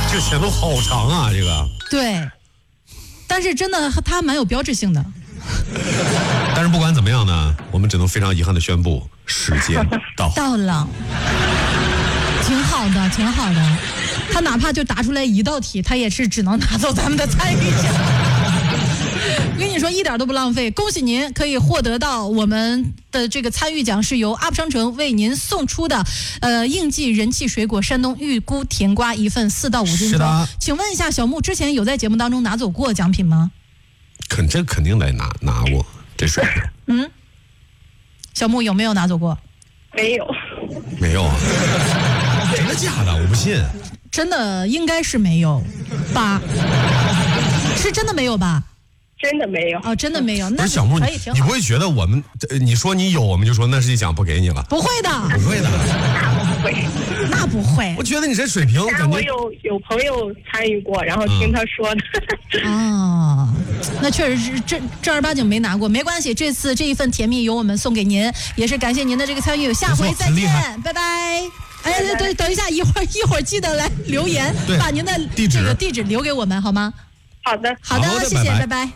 这选择好长啊，这个。 对，但是真的它蛮有标志性的。 但是不管怎么样呢，我们只能非常遗憾的宣布，时间到了。挺好的，挺好的。他哪怕就答出来一道题，他也是只能拿走咱们的参与奖。我跟你说，一点都不浪费。恭喜您可以获得到我们的这个参与奖，是由 UP 商城为您送出的应季人气水果山东玉菇甜瓜一份4到5斤装。请问一下，小木之前有在节目当中拿走过奖品吗？ 这肯定得拿过这水平。 小木有没有拿走过？ 没有啊。真的假的？我不信。 真的应该是没有吧？是真的没有吧？ 真的没有。 哦，真的没有。那不是小木，你不会觉得我们你说你有，我们就说那是一奖不给你了？ 不会的， 不会的， 不会， 那不会。 我觉得你这水平， 但我有朋友参与过，然后听他说的。 哦，那确实是正儿八经没拿过，没关系。这次这一份甜蜜由我们送给您，也是感谢您的这个参与，下回再见，拜拜。哎，对，等一下，一会儿记得来留言，把您的这个地址留给我们，好吗？ 好的， 谢谢，拜拜。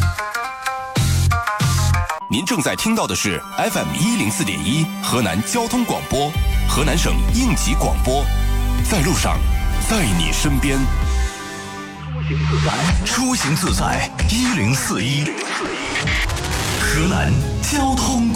您正在听到的是 FM104.1河南交通广播，河南省应急广播，在路上，在你身边。出行自在，1041，河南交通广播。